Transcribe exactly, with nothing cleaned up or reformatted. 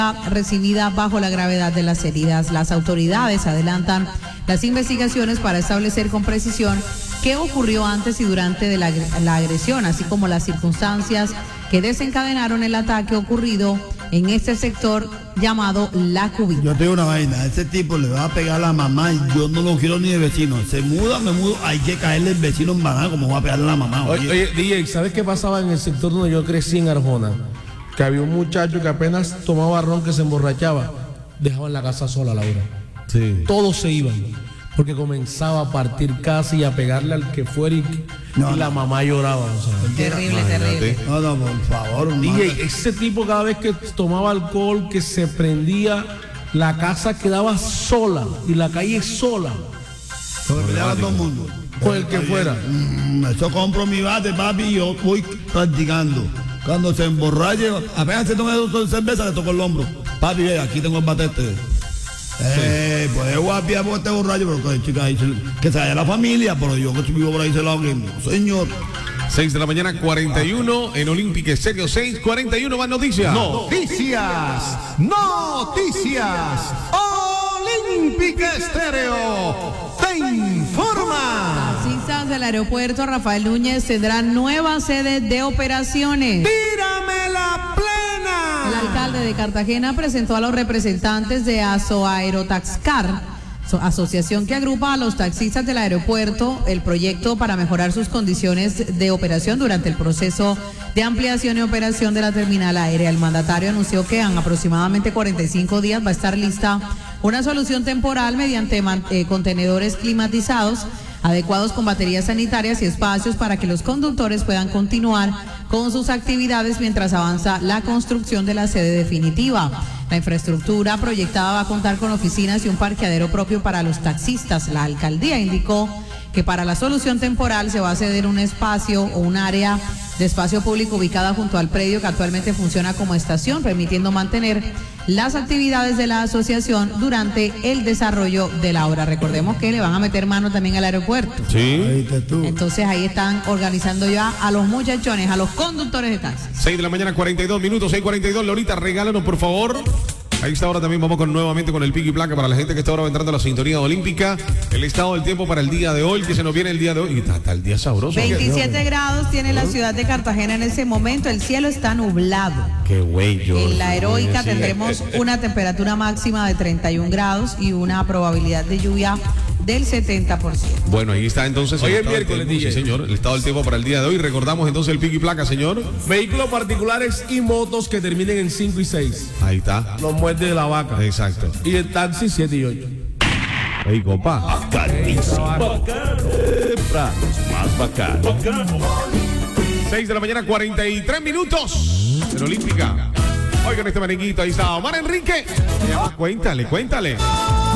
recibida bajo la gravedad de las heridas. Las autoridades adelantan las investigaciones para establecer con precisión qué ocurrió antes y durante de la, la agresión, así como las circunstancias que desencadenaron el ataque ocurrido en este sector llamado La Cubita. Yo tengo una vaina, a ese tipo le va a pegar a la mamá y yo no lo quiero ni de vecino. Se muda, me mudo, hay que caerle el vecino en banana como va a pegarle a la mamá. Oye, oye, D J, ¿sabes qué pasaba en el sector donde yo crecí en Arjona? Que había un muchacho que apenas tomaba ron, que se emborrachaba, dejaban la casa sola, Laura. Sí. Todos se iban, porque comenzaba a partir casa y a pegarle al que fuera y, no, y la no. mamá lloraba. O sea, terrible, terrible. No, no, por favor. D J, ese tipo cada vez que tomaba alcohol, que se prendía, la casa quedaba sola y la calle sola. Porque peleaba todo el mundo. Con el que fuera. Mm, eso compro mi bate, papi, y yo voy practicando. Cuando se emborrache, apenas se toma dos cervezas, le toco el hombro. Papi, ve, aquí tengo el bate este. Sí. Eh, pues guapia por este borracho, pero que chica, que se vaya la familia, pero yo que vivo por ahí se lo que no, señor. seis de la mañana, cuarenta y uno en Olímpica Estéreo. seis cuarenta y uno, más noticias. Noticias, noticias. Olímpica Estéreo te informa. Taxistas del aeropuerto Rafael Núñez tendrán nueva sede de operaciones. ¡Tírame la plena! El alcalde de Cartagena presentó a los representantes de Asoaerotaxcar, asociación que agrupa a los taxistas del aeropuerto, el proyecto para mejorar sus condiciones de operación durante el proceso de ampliación y operación de la terminal aérea. El mandatario anunció que en aproximadamente cuarenta y cinco días va a estar lista una solución temporal mediante eh, contenedores climatizados adecuados con baterías sanitarias y espacios para que los conductores puedan continuar con sus actividades mientras avanza la construcción de la sede definitiva. La infraestructura proyectada va a contar con oficinas y un parqueadero propio para los taxistas. La alcaldía indicó que para la solución temporal se va a ceder un espacio o un área de espacio público ubicada junto al predio que actualmente funciona como estación, permitiendo mantener las actividades de la asociación durante el desarrollo de la obra. Recordemos que le van a meter mano también al aeropuerto. Sí. Entonces ahí están organizando ya a los muchachones, a los conductores de taxis. seis de la mañana, cuarenta y dos minutos, seis cuarenta y dos. Lorita, regálanos por favor. Ahí está, ahora también vamos con nuevamente con el pico y placa para la gente que está ahora entrando a la sintonía olímpica. El estado del tiempo para el día de hoy, que se nos viene el día de hoy. Y está, está el día sabroso. veintisiete grados tiene la ciudad de Cartagena en ese momento. El cielo está nublado. Qué güey, yo. En la Heroica tendremos una temperatura máxima de treinta y un grados y una probabilidad de lluvia del setenta por ciento. Bueno, ahí está entonces. Hoy el es estado del miércoles, tiempo, D J. sí, señor. El estado del tiempo para el día de hoy. Recordamos entonces el pico y placa, señor. Vehículos particulares y motos que terminen en cinco y seis. Ahí está. Los muertes de la vaca. Exacto. Y el taxi siete y ocho. Ey, compa. Más bacano. seis de la mañana, cuarenta y tres minutos. En Olímpica. Oigan este merenguito, ahí está Omar Enrique. Cuéntale, cuéntale.